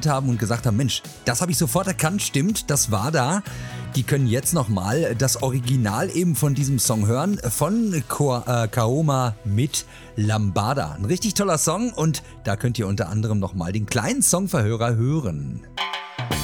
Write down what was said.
gehört haben und gesagt haben, Mensch, das habe ich sofort erkannt, stimmt, das war da. Die können jetzt nochmal das Original eben von diesem Song hören, von Kaoma mit Lambada. Ein richtig toller Song und da könnt ihr unter anderem nochmal den kleinen Songverhörer hören.